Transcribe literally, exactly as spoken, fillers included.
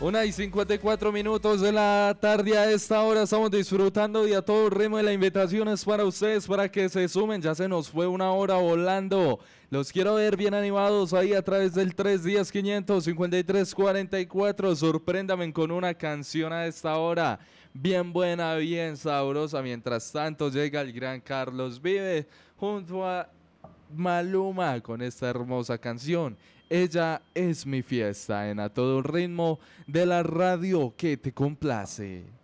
Una y cincuenta y cuatro minutos de la tarde. A esta hora estamos disfrutando y a todo ritmo de la invitación es para ustedes, para que se sumen. Ya se nos fue una hora volando. Los quiero ver bien animados ahí a través del tres uno cero, quinientos cincuenta y tres, cuarenta y cuatro. Sorpréndame con una canción a esta hora. Bien buena, bien sabrosa. Mientras tanto llega el gran Carlos Vive junto a Maluma con esta hermosa canción. Ella es mi fiesta, en A Todo Ritmo de la radio que te complace.